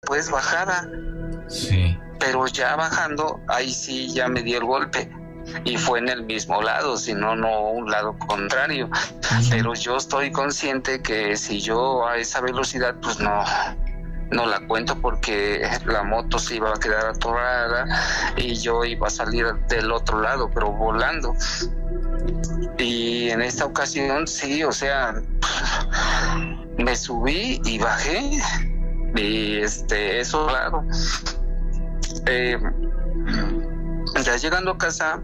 después bajara. Sí. Pero ya bajando, ahí sí ya me dio el golpe. Y fue en el mismo lado, sino no un lado contrario. Pero yo estoy consciente que si yo a esa velocidad, pues no la cuento, porque la moto se iba a quedar atorada y yo iba a salir del otro lado, pero volando. Y en esta ocasión sí, o sea, me subí y bajé, y eso claro. Ya llegando a casa,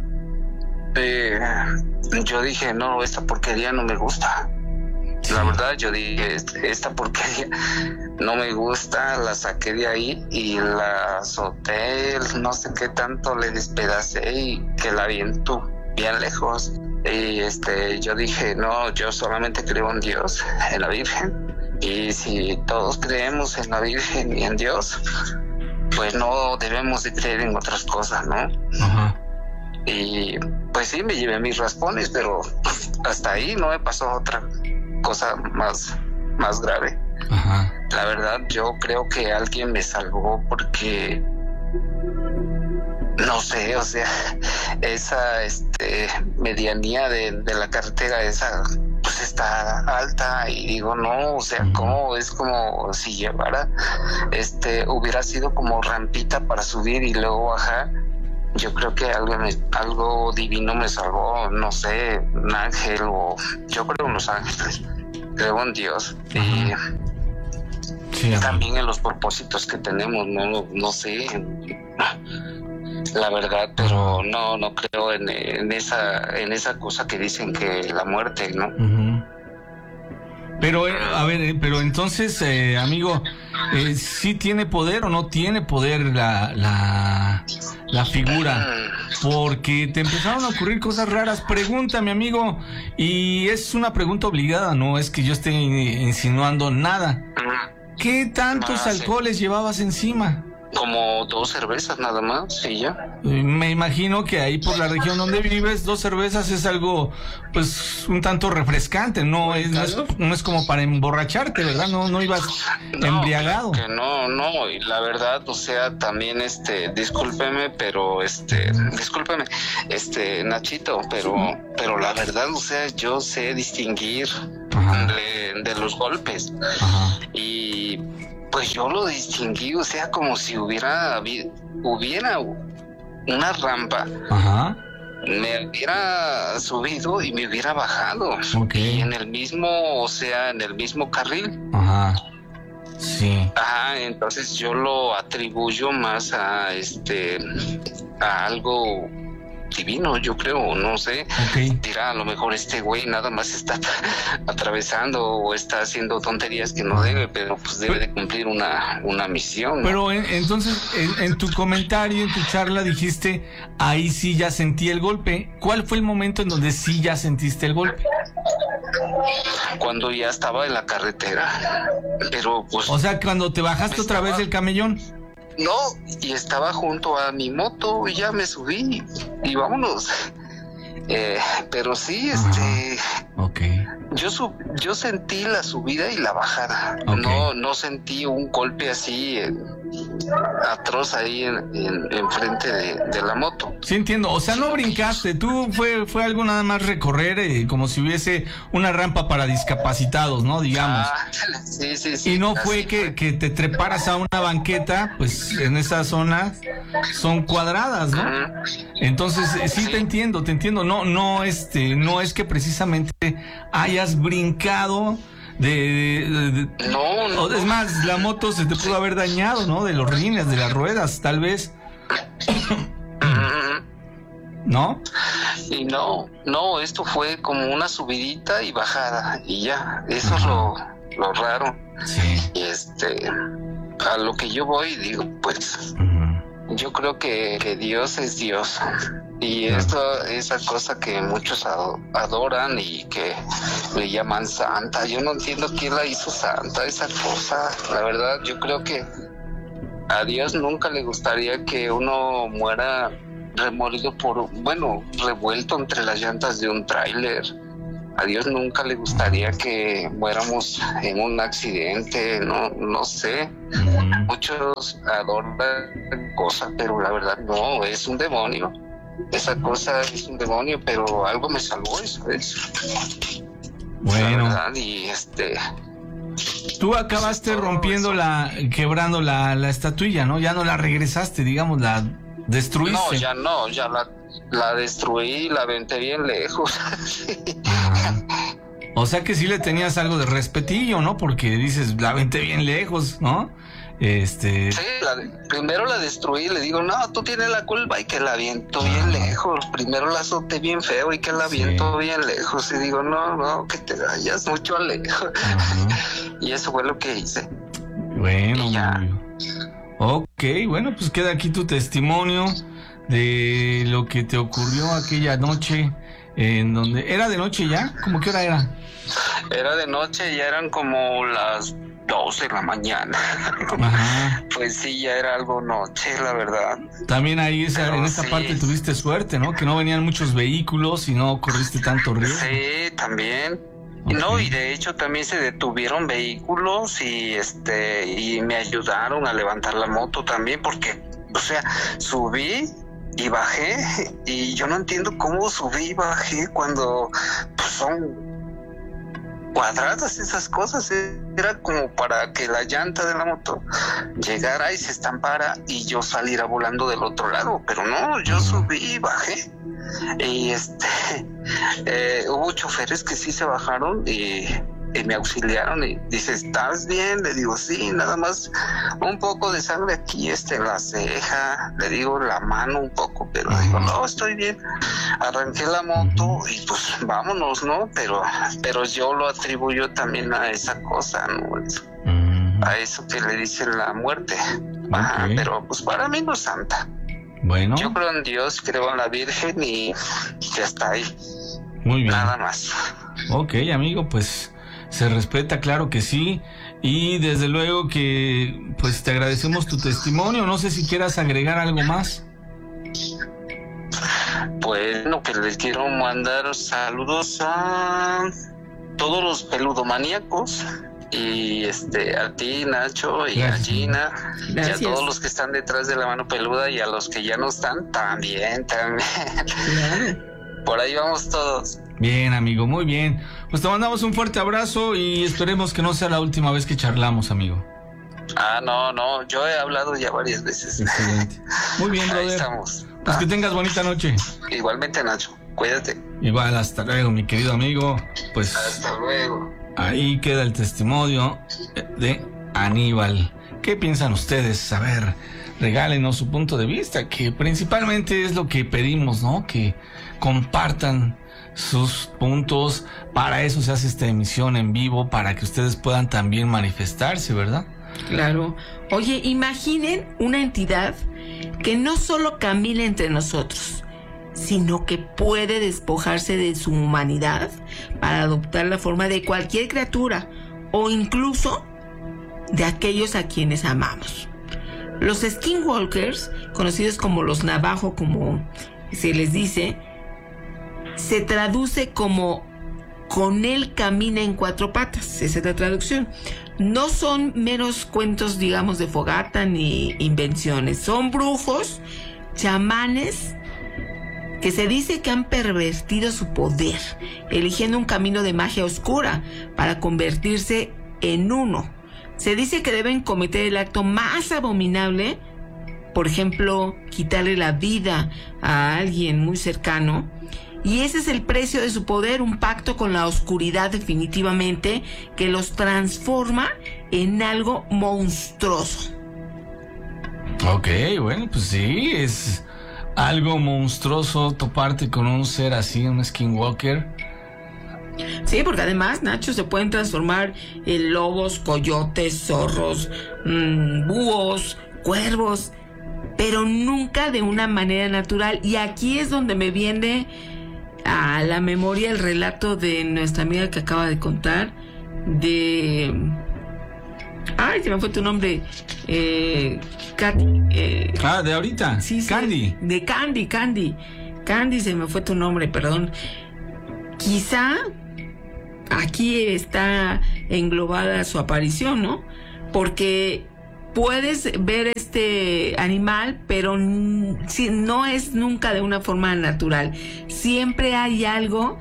yo dije, no, esta porquería no me gusta. La verdad, yo dije, esta porquería no me gusta, la saqué de ahí y la azoté, no sé qué tanto le despedacé y que la aviento bien lejos. Y yo dije, no, yo solamente creo en Dios, en la Virgen. Y si todos creemos en la Virgen y en Dios, pues no debemos de creer en otras cosas, ¿no? Ajá. Y pues sí, me llevé mis raspones, pero hasta ahí no me pasó otra cosa más grave. Ajá. La verdad, yo creo que alguien me salvó, porque no sé, o sea, esa medianía de la carretera esa pues está alta, y digo, no, o sea, ¿cómo? Es como si llevara, hubiera sido como rampita para subir y luego bajar. Yo creo que algo divino me salvó, no sé, un ángel, o yo creo en los ángeles, creo en Dios. Y sí, también en los propósitos que tenemos, no sé, la verdad, pero no creo en esa cosa que dicen que la muerte, ¿no? Pero, a ver, pero entonces, amigo, ¿sí tiene poder o no tiene poder la figura? Porque te empezaron a ocurrir cosas raras. Pregúntame, amigo, y es una pregunta obligada, no es que yo esté insinuando nada. ¿Qué tantos alcoholes llevabas encima? Como 2 cervezas nada más, y ya. Me imagino que ahí por la región donde vives, 2 cervezas es algo, pues, un tanto refrescante, no es como para emborracharte, ¿verdad? No ibas embriagado. Que no, y la verdad, o sea, también, discúlpeme, pero, discúlpeme, Nachito, pero la verdad, o sea, yo sé distinguir de los golpes. Ajá. Y pues yo lo distinguí, o sea, como si hubiera una rampa. Ajá. Me hubiera subido y me hubiera bajado. Okay. Y en el mismo carril. Ajá. Sí. Ajá, entonces yo lo atribuyo más a algo divino, yo creo, no sé. Okay. Dirá, a lo mejor este güey nada más está atravesando o está haciendo tonterías que no debe, pero pues debe de cumplir una misión, ¿no? Pero entonces, en tu comentario, en tu charla, dijiste, ahí sí ya sentí el golpe. ¿Cuál fue el momento en donde sí ya sentiste el golpe? Cuando ya estaba en la carretera, pero pues... O sea, cuando te bajaste otra vez del camellón. No, y estaba junto a mi moto y ya me subí y vámonos. Pero sí, okay. Yo sentí la subida y la bajada. Okay. No sentí un golpe así atroz ahí en frente de la moto. Sí, entiendo. O sea, no brincaste. Tú fue algo nada más recorrer, como si hubiese una rampa para discapacitados, ¿no? Digamos. Sí. Y no fue que te treparas a una banqueta, pues en esa zona son cuadradas, ¿no? Entonces, sí te entiendo. No es que precisamente hayas brincado no. Es más, la moto se te pudo haber dañado, ¿no? De los rines, de las ruedas, tal vez. ¿No? Y no, esto fue como una subidita y bajada, y ya, eso es lo raro. Sí. Y a lo que yo voy, digo, pues, yo creo que Dios es Dios. Y esa cosa que muchos adoran y que le llaman santa, yo no entiendo quién la hizo santa, esa cosa. La verdad, yo creo que a Dios nunca le gustaría que uno muera revuelto entre las llantas de un tráiler. a Dios nunca le gustaría que muéramos en un accidente, no sé. Muchos adoran cosas, pero la verdad no, es un demonio. Esa cosa es un demonio, pero algo me salvó eso. Bueno. La verdad, y tú acabaste quebrando la estatuilla, ¿no? Ya no la regresaste, digamos, la destruiste. No, ya la destruí, la aventé bien lejos. O sea que sí le tenías algo de respetillo, ¿no? Porque dices, la aventé bien lejos, ¿no? Sí, primero la destruí, le digo, no, tú tienes la culpa, y que la aviento bien lejos. Primero la azoté bien feo y que la aviento bien lejos. Y digo, no, que te vayas mucho lejos. Y eso fue lo que hice. Bueno, ok, bueno, pues queda aquí tu testimonio de lo que te ocurrió aquella noche, en donde... ¿Era de noche ya? ¿Cómo qué hora era? Era de noche, ya eran como las 12 de la mañana. Ajá. Pues sí, ya era algo noche, la verdad. También ahí en esa parte tuviste suerte, ¿no? Que no venían muchos vehículos y no corriste tanto riesgo. Sí, también. Okay. No, y de hecho también se detuvieron vehículos y me ayudaron a levantar la moto también, porque, o sea, subí y bajé, y yo no entiendo cómo subí y bajé cuando pues, son cuadradas esas cosas. Era como para que la llanta de la moto llegara y se estampara y yo saliera volando del otro lado, pero no, yo subí y bajé. Y hubo choferes que sí se bajaron y me auxiliaron, y dice, ¿estás bien? Le digo, sí, nada más un poco de sangre aquí en la ceja, le digo, la mano un poco, pero digo, no, estoy bien. Arranqué la moto y pues vámonos, ¿no? Pero yo lo atribuyo también a esa cosa, ¿no? A eso que le dicen la muerte. Ajá, pero pues para mí no es santa. Bueno. Yo creo en Dios, creo en la Virgen y ya está ahí. Muy bien. Nada más. Ok, amigo, pues se respeta, claro que sí. Y desde luego que pues te agradecemos tu testimonio. No sé si quieras agregar algo más. Pues lo que les quiero mandar saludos a todos los peludomaníacos. Y a ti, Nacho, y gracias, a Gina. Gracias. Y a todos los que están detrás de la mano peluda, y a los que ya no están, también. Claro. Por ahí vamos todos. Bien, amigo, muy bien. Pues te mandamos un fuerte abrazo y esperemos que no sea la última vez que charlamos, amigo. No, yo he hablado ya varias veces. Excelente. Muy bien, brother. Ahí estamos. Pues que tengas bonita noche. Igualmente, Nacho, cuídate. Igual, hasta luego, mi querido amigo. Pues hasta luego. Ahí queda el testimonio de Aníbal. ¿Qué piensan ustedes? A ver, regálenos su punto de vista, que principalmente es lo que pedimos, ¿no? Que compartan sus puntos. Para eso se hace esta emisión en vivo, para que ustedes puedan también manifestarse, ¿verdad? Claro. Oye, imaginen una entidad que no solo camina entre nosotros, sino que puede despojarse de su humanidad para adoptar la forma de cualquier criatura o incluso de aquellos a quienes amamos. Los skinwalkers, conocidos como los navajo, como se les dice, se traduce como con él camina en cuatro patas. Esa es la traducción. No son meros cuentos, digamos, de fogata ni invenciones. Son brujos, chamanes, que se dice que han pervertido su poder, eligiendo un camino de magia oscura para convertirse en uno. Se dice que deben cometer el acto más abominable, por ejemplo, quitarle la vida a alguien muy cercano, y ese es el precio de su poder, un pacto con la oscuridad definitivamente, que los transforma en algo monstruoso. Ok, bueno, pues sí, es algo monstruoso toparte con un ser así, un skinwalker. Sí, porque además, Nacho, se pueden transformar en lobos, coyotes, zorros, búhos, cuervos, pero nunca de una manera natural. Y aquí es donde me viene a la memoria el relato de nuestra amiga que acaba de contar, de... Ay, se me fue tu nombre. Katy. De ahorita. Sí, Candy. De Candy. Candy, se me fue tu nombre, perdón. Quizá aquí está englobada su aparición, ¿no? Porque puedes ver este animal, pero no es nunca de una forma natural. Siempre hay algo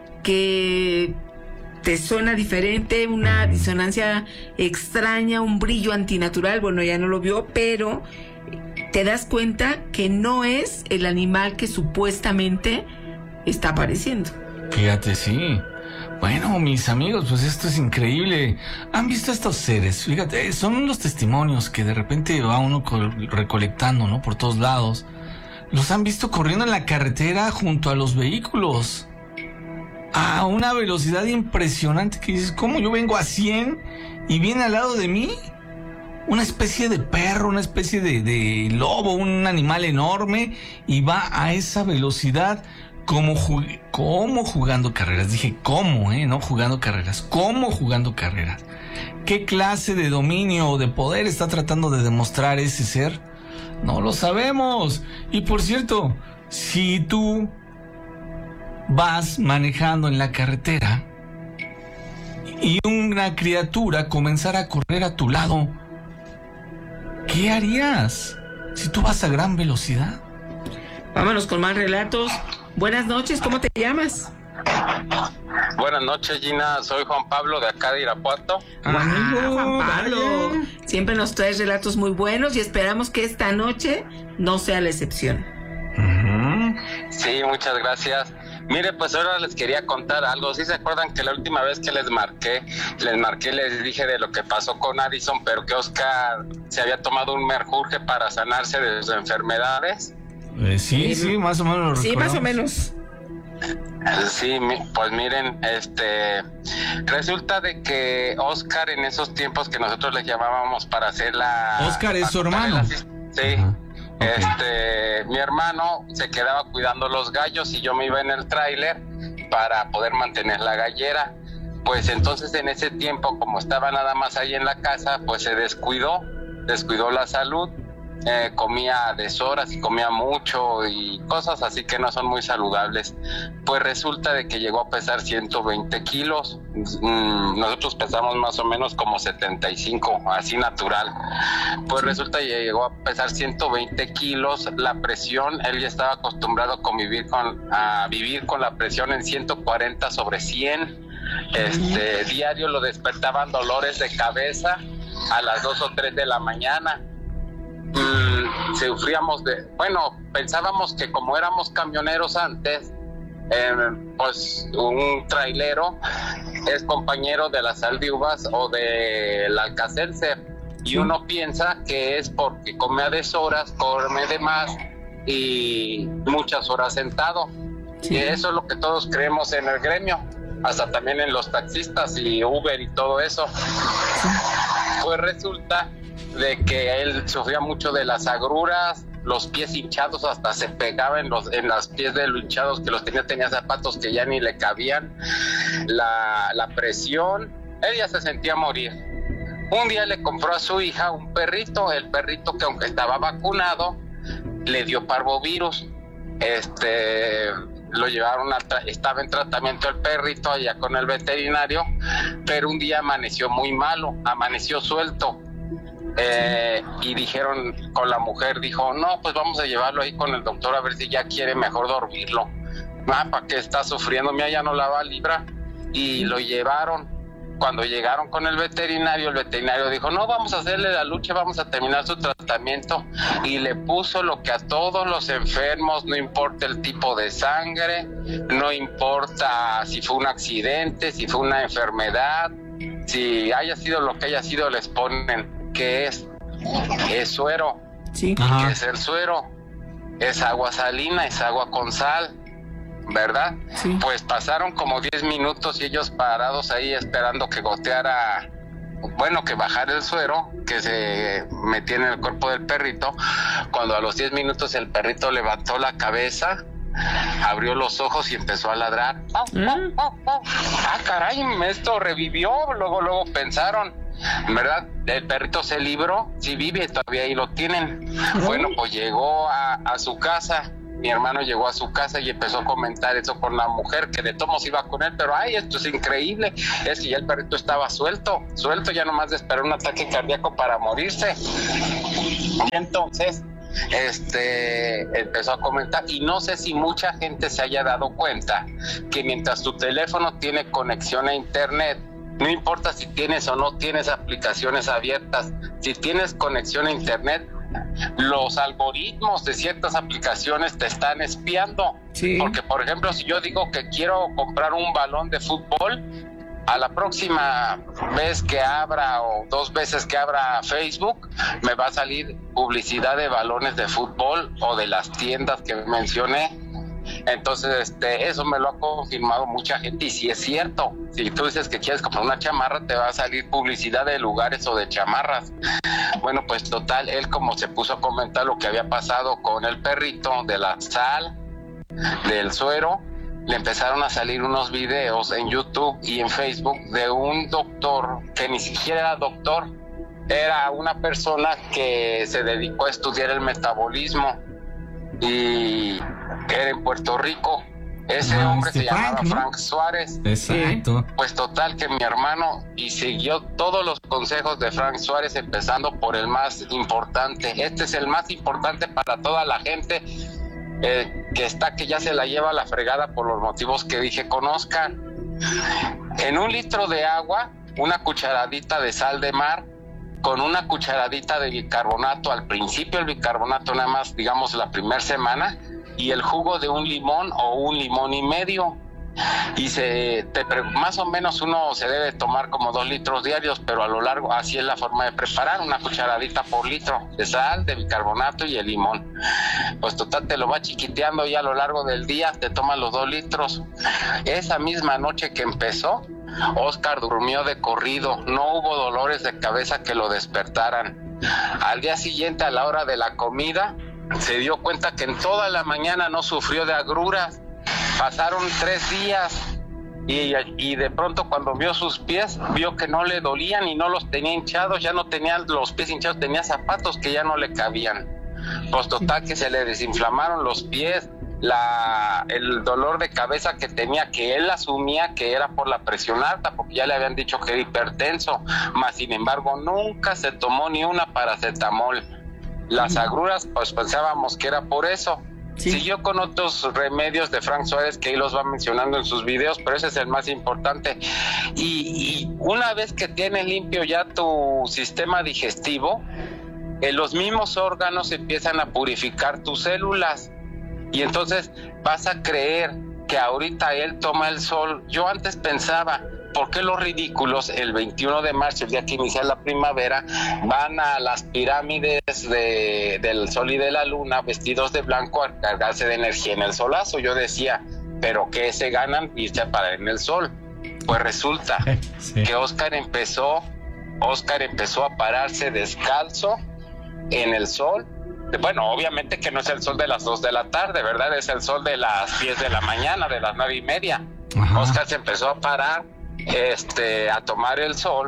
que te suena diferente, una disonancia extraña, un brillo antinatural. Bueno, ya no lo vio, pero te das cuenta que no es el animal que supuestamente está apareciendo. Fíjate, sí. Bueno, mis amigos, pues esto es increíble. ¿Han visto estos seres? Fíjate, son los testimonios que de repente va uno recolectando, ¿no? Por todos lados. Los han visto corriendo en la carretera junto a los vehículos. A una velocidad impresionante que dices, ¿cómo yo vengo a 100 y viene al lado de mí? Una especie de perro, una especie de lobo, un animal enorme, y va a esa velocidad como jugando carreras. Dije, ¿cómo? No jugando carreras. ¿Cómo jugando carreras? ¿Qué clase de dominio o de poder está tratando de demostrar ese ser? No lo sabemos. Y por cierto, si tú vas manejando en la carretera y una criatura comenzara a correr a tu lado, ¿qué harías si tú vas a gran velocidad? Vámonos con más relatos. Buenas noches, ¿cómo te llamas? Buenas noches, Gina, soy Juan Pablo de acá de Irapuato. Juan Pablo, siempre nos traes relatos muy buenos y esperamos que esta noche no sea la excepción. Sí, muchas gracias. Mire, pues ahora les quería contar algo. ¿Sí se acuerdan que la última vez que les marqué, les dije de lo que pasó con Addison, pero que Oscar se había tomado un menjurje para sanarse de sus enfermedades? Sí, más o menos. Sí, más o menos. Sí, pues miren, resulta de que Oscar en esos tiempos que nosotros le llamábamos para hacer la... Oscar es su hermano. Sí. Okay. Mi hermano se quedaba cuidando los gallos y yo me iba en el tráiler para poder mantener la gallera. Pues entonces en ese tiempo, como estaba nada más ahí en la casa, pues se descuidó la salud. Comía a deshoras y comía mucho y cosas así que no son muy saludables. Pues resulta de que llegó a pesar 120 kilos. Nosotros pesamos más o menos como 75, así natural. Pues resulta que llegó a pesar 120 kilos. La presión, él ya estaba acostumbrado a vivir con la presión en 140/100. Diario lo despertaban dolores de cabeza a las 2 o 3 de la mañana. Pensábamos que como éramos camioneros antes, pues un trailero es compañero de la Sal de Uvas o del Alka-Seltzer, y uno piensa que es porque come a deshoras, come de más y muchas horas sentado. Y eso es lo que todos creemos en el gremio, hasta también en los taxistas y Uber y todo eso. Pues resulta de que él sufría mucho de las agruras, los pies hinchados, hasta se pegaba en los pies de los hinchados que los tenía zapatos que ya ni le cabían, la presión, él ya se sentía morir. Un día le compró a su hija un perrito, el perrito que aunque estaba vacunado, le dio parvovirus. Lo llevaron estaba en tratamiento el perrito allá con el veterinario, pero un día amaneció muy malo, amaneció suelto. Y dijeron con la mujer, dijo, no, pues vamos a llevarlo ahí con el doctor a ver si ya quiere mejor dormirlo. ¿Para qué está sufriendo? Mira, ya no la va a librar. Y lo llevaron. Cuando llegaron con el veterinario dijo, no, vamos a hacerle la lucha, vamos a terminar su tratamiento. Y le puso lo que a todos los enfermos, no importa el tipo de sangre, no importa si fue un accidente, si fue una enfermedad, si haya sido lo que haya sido, les ponen que es suero. Sí. ¿Qué es el suero? Es agua salina, es agua con sal, ¿verdad? Sí. Pues pasaron como 10 minutos y ellos parados ahí esperando que goteara, que bajara el suero, que se metía en el cuerpo del perrito. Cuando a los 10 minutos el perrito levantó la cabeza, abrió los ojos y empezó a ladrar. Ah, caray, esto revivió. Luego pensaron, ¿verdad? El perrito se libró, sí vive, todavía ahí lo tienen. Bueno, pues llegó a su casa mi hermano llegó a su casa y empezó a comentar eso con la mujer, que de todos iba con él, pero ay, esto es increíble, es que ya el perrito estaba suelto, ya nomás de esperar un ataque cardíaco para morirse. Y entonces empezó a comentar, y no sé si mucha gente se haya dado cuenta que mientras tu teléfono tiene conexión a internet, no importa si tienes o no tienes aplicaciones abiertas, si tienes conexión a internet, los algoritmos de ciertas aplicaciones te están espiando. Sí. Porque, por ejemplo, si yo digo que quiero comprar un balón de fútbol, a la próxima vez que abra o 2 veces que abra Facebook, me va a salir publicidad de balones de fútbol o de las tiendas que mencioné. Entonces, eso me lo ha confirmado mucha gente, y sí es cierto. Si tú dices que quieres comprar una chamarra, te va a salir publicidad de lugares o de chamarras. Bueno, pues total, él como se puso a comentar lo que había pasado con el perrito, de la sal, del suero, le empezaron a salir unos videos en YouTube y en Facebook de un doctor que ni siquiera era doctor, era una persona que se dedicó a estudiar el metabolismo y era en Puerto Rico. Ese hombre se llamaba Frank Suárez. Exacto. Pues total que mi hermano y siguió todos los consejos de Frank Suárez, empezando por el más importante. Este es el más importante para toda la gente que ya se la lleva a la fregada por los motivos que dije. Conozcan. En 1 litro de agua, una cucharadita de sal de mar con una cucharadita de bicarbonato. Al principio el bicarbonato nada más, digamos, la primera semana, y el jugo de un limón o 1 limón y medio. Y más o menos uno se debe tomar como 2 litros diarios, pero a lo largo, así es la forma de preparar, una cucharadita por litro de sal, de bicarbonato y el limón. Pues total, te lo va chiquiteando y a lo largo del día te tomas los 2 litros. Esa misma noche que empezó, Oscar durmió de corrido, no hubo dolores de cabeza que lo despertaran. Al día siguiente, a la hora de la comida, se dio cuenta que en toda la mañana no sufrió de agruras. Pasaron 3 días y de pronto, cuando vio sus pies, vio que no le dolían y no los tenía hinchados, ya no tenía los pies hinchados, tenía zapatos que ya no le cabían. Pues total que se le desinflamaron los pies, el dolor de cabeza que tenía, que él asumía que era por la presión alta, porque ya le habían dicho que era hipertenso, mas sin embargo nunca se tomó ni una paracetamol. Las agruras, pues pensábamos que era por eso. Sí. Siguió con otros remedios de Frank Suárez que él los va mencionando en sus videos, pero ese es el más importante. Y una vez que tienes limpio ya tu sistema digestivo, los mismos órganos empiezan a purificar tus células, y entonces vas a creer que ahorita él toma el sol. Yo antes pensaba, ¿por qué los ridículos el 21 de marzo, el día que inicia la primavera, van a las pirámides del sol y de la luna vestidos de blanco a cargarse de energía en el solazo? Yo decía, ¿pero qué se ganan irse a parar en el sol? Pues resulta que Oscar empezó a pararse descalzo en el sol. Bueno, obviamente que no es el sol de las 2 de la tarde, ¿verdad? Es el sol de las 10 de la mañana, de las 9:30. Ajá. Oscar se empezó a parar a tomar el sol,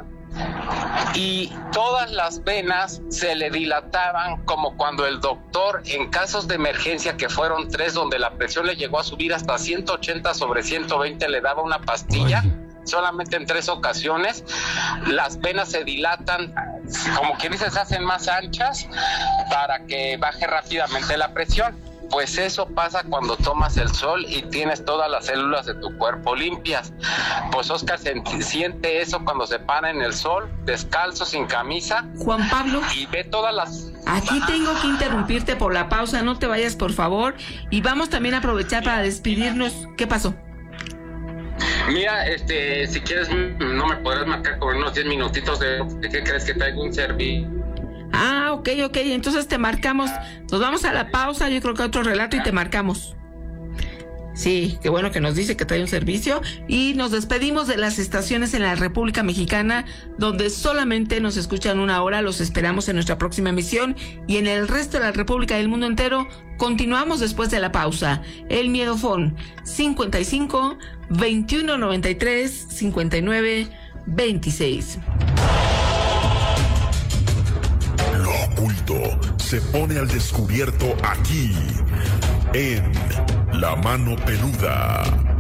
y todas las venas se le dilataban, como cuando el doctor, en casos de emergencia, que fueron 3, donde la presión le llegó a subir hasta 180/120, le daba una pastilla. Ay. Solamente en 3 ocasiones las venas se dilatan, como quien dice, se hacen más anchas para que baje rápidamente la presión. Pues eso pasa cuando tomas el sol y tienes todas las células de tu cuerpo limpias. Pues Oscar siente eso cuando se para en el sol, descalzo, sin camisa. Juan Pablo, y ve todas las... Aquí tengo que interrumpirte por la pausa, no te vayas, por favor. Y vamos también a aprovechar para despedirnos. ¿Qué pasó? Mira, si quieres, no me podrás marcar con unos 10 minutitos de qué crees que traigo un servicio. Ah, ok, entonces te marcamos. Nos vamos a la pausa, yo creo que otro relato, y te marcamos. Sí, qué bueno que nos dice que trae un servicio. Y nos despedimos de las estaciones en la República Mexicana, donde solamente nos escuchan 1 hora. Los esperamos en nuestra próxima emisión, y en el resto de la República y el mundo entero continuamos después de la pausa. El Miedofón 55 21 93 59 26. Lo oculto se pone al descubierto aquí. en La Mano Peluda.